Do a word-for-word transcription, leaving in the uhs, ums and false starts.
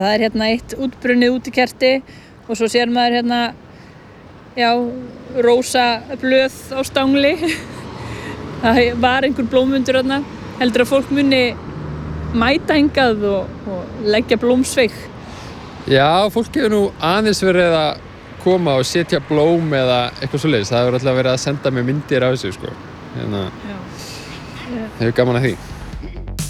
Það er hérna eitt útbrunnið útikerti og svo sér maður hérna, já, rósa blöð á stangli. Það var einhver blómundur þarna. Heldur að fólk muni mæta hingað og, og leggja blómsveig? Já, fólk hefur nú aðeins verið að koma og setja blóm eða eitthvað svoleiðis. Það hefur alltaf verið að senda mér myndir af þessu, sko. Hérna, Já. hefur gaman að því.